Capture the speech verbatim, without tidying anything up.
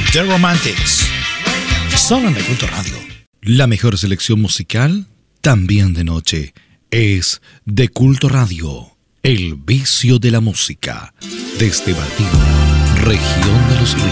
The Romantics. Son de Culto Radio. La mejor selección musical, también de noche, es de Culto Radio. El vicio de la música. Desde Baldino, región de los ríos.